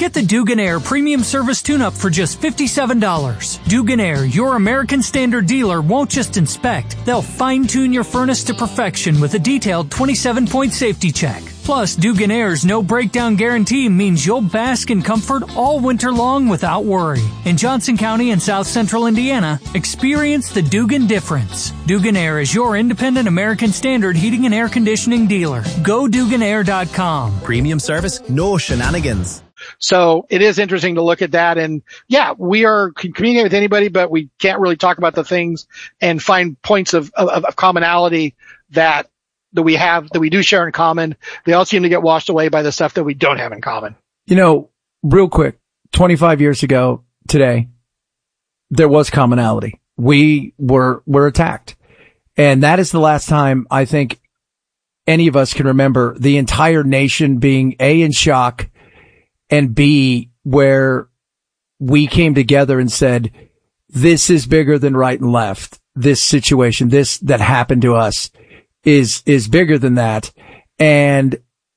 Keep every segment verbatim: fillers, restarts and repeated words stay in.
Get the Dugan Air Premium Service Tune-Up for just fifty-seven dollars. Dugan Air, your American Standard dealer, won't just inspect. They'll fine-tune your furnace to perfection with a detailed twenty-seven point safety check. Plus, Dugan Air's no breakdown guarantee means you'll bask in comfort all winter long without worry. In Johnson County and South Central Indiana, experience the Dugan difference. Dugan Air is your independent American Standard heating and air conditioning dealer. Go Dugan Air dot com. Premium service, no shenanigans. So it is interesting to look at that. And yeah, we are communicating with anybody, but we can't really talk about the things and find points of, of, of commonality that that we have, that we do share in common. They all seem to get washed away by the stuff that we don't have in common. You know, real quick, twenty-five years ago today, there was commonality. We were, were attacked. And that is the last time I think any of us can remember the entire nation being A, in shock, and B, where we came together and said, this is bigger than right and left. This situation, this that happened to us is, is bigger than that. And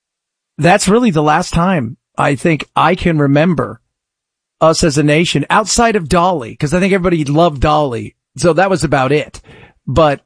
that's really the last time I think I can remember us as a nation outside of Dolly, because I think everybody loved Dolly. So that was about it. But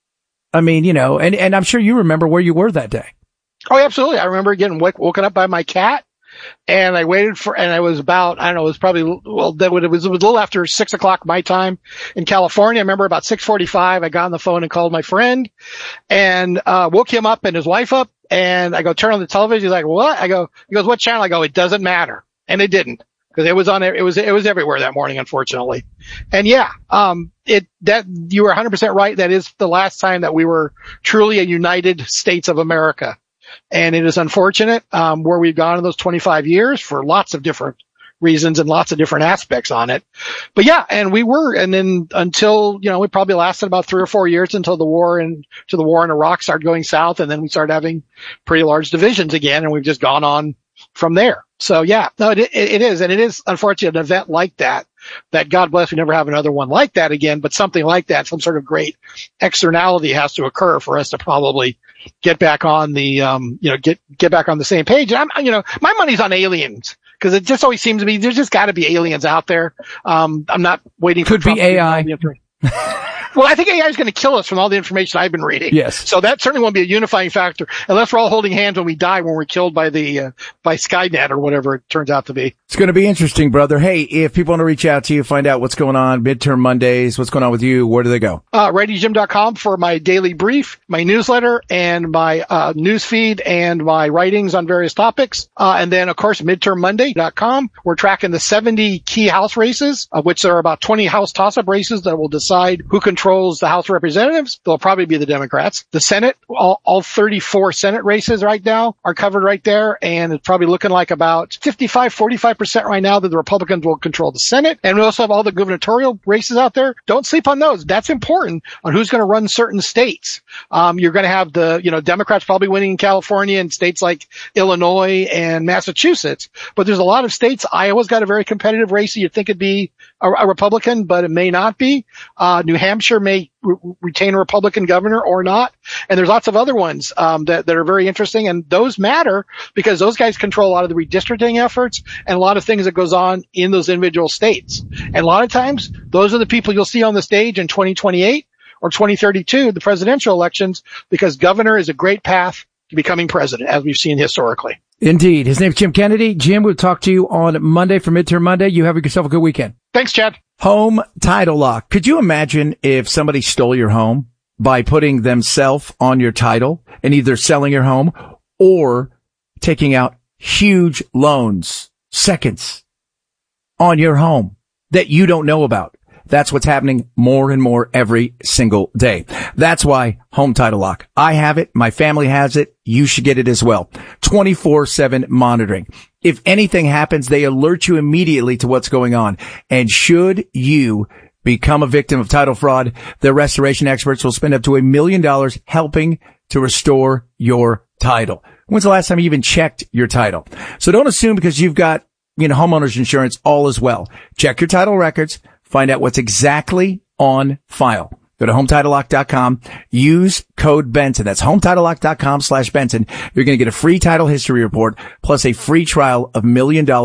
I mean, you know, and, and I'm sure you remember where you were that day. Oh, absolutely. I remember getting w- woken up by my cat. And I waited for, and I was about, I don't know, it was probably, well, that would, it was, it was a little after six o'clock my time in California. I remember about six forty-five, I got on the phone and called my friend and, uh, woke him up and his wife up. And I go, turn on the television. He's like, what? I go, he goes, what channel? I go, it doesn't matter. And it didn't, because it was on, it was, it was everywhere that morning, unfortunately. And yeah, um, it, that, you were one hundred percent right. That is the last time that we were truly a United States of America. And it is unfortunate, um, where we've gone in those twenty-five years for lots of different reasons and lots of different aspects on it. But yeah, and we were, and then until, you know, it probably lasted about three or four years until the war and to the war in Iraq started going south. And then we started having pretty large divisions again. And we've just gone on from there. So yeah, no, it, it, it is. And it is unfortunate, an event like that, that God bless, we never have another one like that again, but something like that, some sort of great externality has to occur for us to probably get back on the, um, you know, get, get back on the same page. And I'm, you know, my money's on aliens because it just always seems to be, there's just got to be aliens out there. Um, I'm not waiting for Could be A I. Well, I think A I is going to kill us from all the information I've been reading. Yes. So that certainly won't be a unifying factor unless we're all holding hands when we die, when we're killed by the, uh, by Skynet or whatever it turns out to be. It's going to be interesting, brother. Hey, if people want to reach out to you, find out what's going on, midterm Mondays, what's going on with you, where do they go? Uh, ready jim dot com for my daily brief, my newsletter, and my, uh, news feed and my writings on various topics. Uh, and then, of course, midterm monday dot com. We're tracking the seventy key House races, of which there are about twenty House toss-up races that will decide who controls the House of Representatives. They'll probably be the Democrats. The Senate, all, all thirty-four Senate races right now are covered right there. And it's probably looking like about fifty-five, forty-five percent right now that the Republicans will control the Senate. And we also have all the gubernatorial races out there. Don't sleep on those. That's important on who's going to run certain states. Um, you're going to have the, you know, Democrats probably winning in California and states like Illinois and Massachusetts. But there's a lot of states. Iowa's got a very competitive race. You'd think it'd be a, a Republican, but it may not be. Uh, New Hampshire may re- retain a Republican governor or not. And there's lots of other ones, um, that, that are very interesting. And those matter because those guys control a lot of the redistricting efforts and a lot of things that goes on in those individual states. And a lot of times those are the people you'll see on the stage in twenty twenty-eight or twenty thirty-two, the presidential elections, because governor is a great path to becoming president, as we've seen historically. Indeed. His name's Jim Kennedy. Jim, we'll talk to you on Monday for Midterm Monday. You have yourself a good weekend. Thanks, Chad. Home title lock. Could you imagine if somebody stole your home by putting themselves on your title and either selling your home or taking out huge loans, seconds on your home that you don't know about? That's what's happening more and more every single day. That's why Home Title Lock. I have it. My family has it. You should get it as well. twenty-four seven monitoring. If anything happens, they alert you immediately to what's going on. And should you become a victim of title fraud, their restoration experts will spend up to a million dollars helping to restore your title. When's the last time you even checked your title? So don't assume because you've got, you know, homeowners insurance, all is well. Check your title records. Find out what's exactly on file. Go to home title lock dot com. Use code Benson. That's home title lock dot com slash Benson. You're going to get a free title history report plus a free trial of million dollar